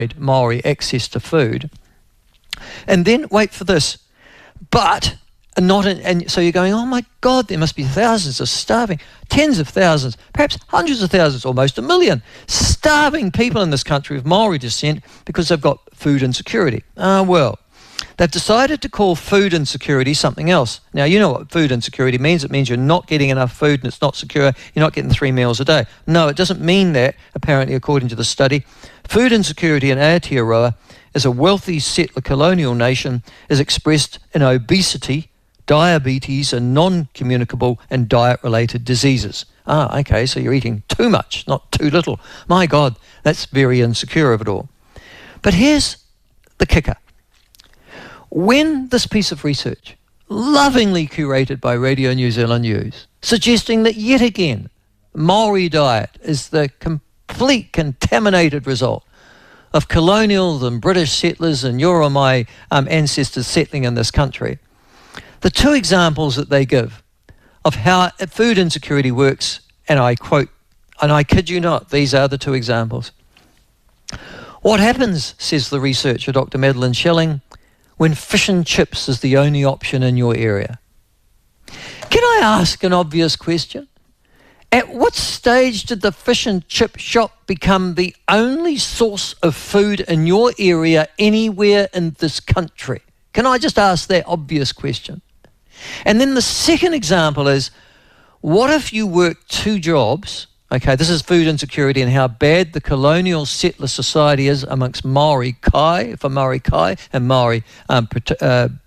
Maori access to food. And then, wait for this, but not in, and so you're going, oh my God, there must be thousands of starving, tens of thousands, perhaps hundreds of thousands, almost a million, starving people in this country of Maori descent because they've got food insecurity. Well, they've decided to call food insecurity something else. Now, you know what food insecurity means. It means you're not getting enough food and it's not secure. You're not getting 3 meals a day. No, it doesn't mean that, apparently, according to the study. Food insecurity in Aotearoa, as a wealthy settler colonial nation, is expressed in obesity, diabetes, and non-communicable and diet-related diseases. Okay, so you're eating too much, not too little. My God, that's very insecure of it all. But here's the kicker. When this piece of research, lovingly curated by Radio New Zealand News, suggesting that yet again, Maori diet is the complete contaminated result of colonial and British settlers and your or my ancestors settling in this country, the two examples that they give of how food insecurity works, and I quote, and I kid you not, these are the two examples. What happens, says the researcher, Dr. Madeline Schelling, when fish and chips is the only option in your area? Can I ask an obvious question? At what stage did the fish and chip shop become the only source of food in your area anywhere in this country? Can I just ask that obvious question? And then the second example is, what if you work 2 jobs? Okay, this is food insecurity and how bad the colonial settler society is amongst Maori Kai, for Maori Kai and Maori